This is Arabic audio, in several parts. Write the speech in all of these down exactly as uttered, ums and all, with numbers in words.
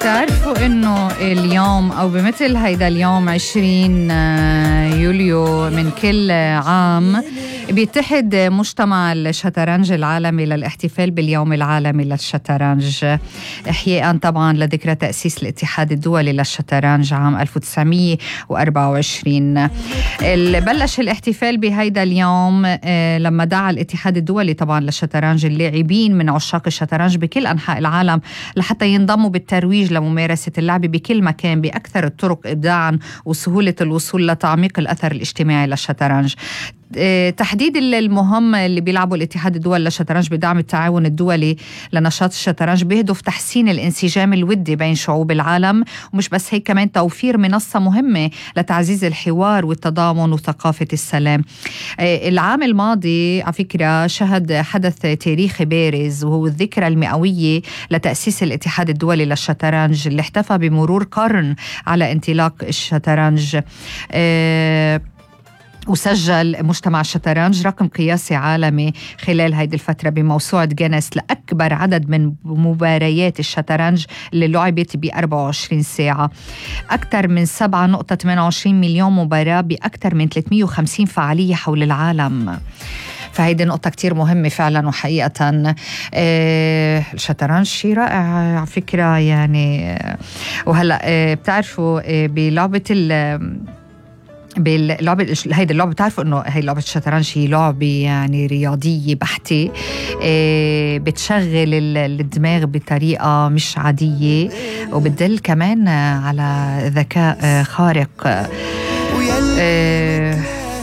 بتعرفوا انه اليوم او بمثل هيدا اليوم عشرين يوليو من كل عام بيتحد مجتمع الشطرنج العالمي للاحتفال باليوم العالمي للشطرنج، احياء طبعا لذكرى تأسيس الاتحاد الدولي للشطرنج عام ألف وتسعمية وأربعة وعشرين. بلش الاحتفال بهيدا اليوم لما دعا الاتحاد الدولي طبعا للشطرنج اللاعبين من عشاق الشطرنج بكل أنحاء العالم لحتى ينضموا بالترويج لممارسة اللعبة بكل مكان بأكثر الطرق إبداعا وسهولة الوصول لتعميق الأثر الاجتماعي للشطرنج. تحديد المهم اللي بيلعبوا الاتحاد الدولي للشطرنج بدعم التعاون الدولي لنشاط الشطرنج بيهدف تحسين الانسجام الودي بين شعوب العالم، ومش بس هيك كمان توفير منصة مهمة لتعزيز الحوار والتضامن وثقافة السلام. العام الماضي على فكرة شهد حدث تاريخي بارز وهو الذكرى المئوية لتأسيس الاتحاد الدولي للشطرنج اللي احتفى بمرور قرن على انطلاق الشطرنج. أه وسجل مجتمع الشطرنج رقم قياسي عالمي خلال هيدي الفترة بموسوعة جينيس لأكبر عدد من مباريات الشطرنج اللي لعبت ب أربعة وعشرين ساعة، أكثر من سبعة فاصلة ثمانية وعشرين مليون مباراة بأكثر من ثلاثمية وخمسين فعالية حول العالم. فهيدي نقطة كتير مهمة فعلا وحقيقة. آه الشطرنج شيء رائع على فكرة يعني. وهلأ آه بتعرفوا آه بلعبة ال باللعبة هيدي اللعبة بتعرفوا انه هي لعبة الشطرنج هي لعبة يعني رياضية بحتة، إيه بتشغل الدماغ بطريقة مش عادية وبتدل كمان على ذكاء خارق. إيه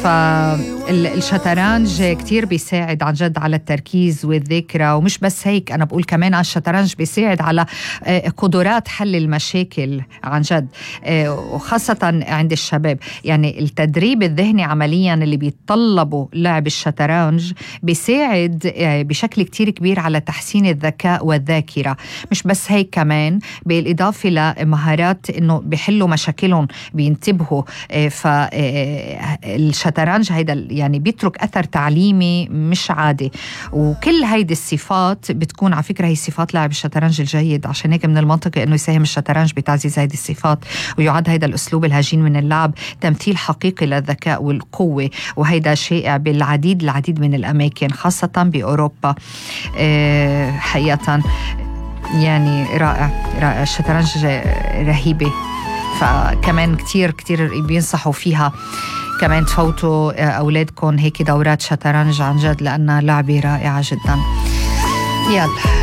فالشطرنج كتير بيساعد عن جد على التركيز والذاكرة، ومش بس هيك أنا بقول كمان على الشطرنج بيساعد على قدرات حل المشاكل عن جد، وخاصة عند الشباب. يعني التدريب الذهني عمليا اللي بيتطلبوا لعب الشطرنج بيساعد بشكل كتير كبير على تحسين الذكاء والذاكرة. مش بس هيك كمان بالإضافة لمهارات إنه بيحلوا مشاكلهم بينتبهوا. فالشطرنج الشطرنج هيدا يعني بيترك أثر تعليمي مش عادي، وكل هيدي الصفات بتكون على فكرة هي صفات لاعب الشطرنج الجيد. عشان هيك من المنطقي أنه يساهم الشطرنج بتعزيز هيدي الصفات، ويعد هيدا الأسلوب الهجين من اللعب تمثيل حقيقي للذكاء والقوة، وهيدا شائع بالعديد العديد من الأماكن خاصة بأوروبا. أه حقيقة يعني رائع رائع الشطرنج رهيبة. فكمان كتير كتير بينصحوا فيها كمان تفوتوا أولادكم هيك دورات شطرنج عن جد لأنها لعبة رائعة جدا. يلا